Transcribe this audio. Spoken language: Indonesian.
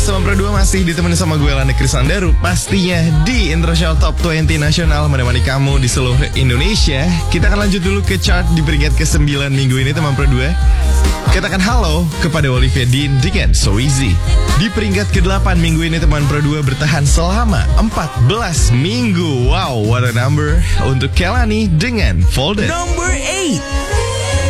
Yes, teman Pro 2 masih ditemani sama gue Lani Krisandaru. Pastinya di Intro Show Top 20 Nasional menemani kamu di seluruh Indonesia. Kita akan lanjut dulu ke chart di peringkat ke-9 minggu ini teman Pro 2. Katakan halo kepada Olivia Dean dengan So Easy. Di peringkat ke-8 minggu ini teman Pro 2 bertahan selama 14 minggu. Wow, what a number. Untuk Kelani dengan Folded. Number 8.